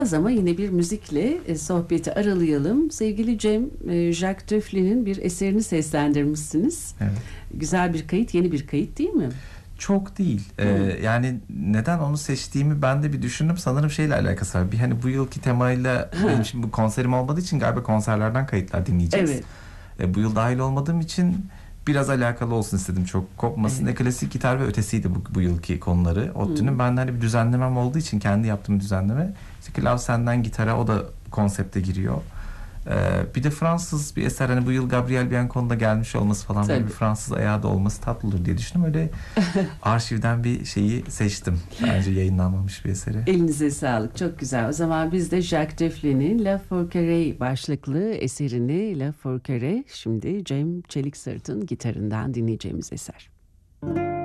Ama yine bir müzikle sohbeti aralayalım. Sevgili Cem, Jacques Dufles'nin bir eserini seslendirmişsiniz. Evet. Güzel bir kayıt, yeni bir kayıt değil mi? Çok değil. Yani neden onu seçtiğimi ben de bir düşündüm. Sanırım şeyle alakası var. Bir hani bu yılki temayla benim şimdi bu konserim olmadığı için galiba konserlerden kayıtlar dinleyeceğiz. Evet. Bu yıl dahil olmadığım için biraz alakalı olsun istedim. Çok kopmasın. Evet. Klasik gitar ve ötesiydi bu yılki konuları. ODTÜ'nün. Ben de hani bir düzenlemem olduğu için kendi yaptığım düzenleme. İşte Klav senden gitara, o da konsepte giriyor. Bir de Fransız bir eser, hani bu yıl Gabriel Bianco'nun da gelmiş olması falan, böyle bir Fransız ayağı da olması tatlı olur diye düşündüm. Öyle arşivden bir şeyi seçtim. Bence yayınlanmamış bir eseri. Elinize sağlık. Çok güzel. O zaman biz de Jacques Dufles'nin La Forquerie başlıklı eserini, La Forquerie, şimdi Cem Çeliksırt'ın gitarından dinleyeceğimiz eser.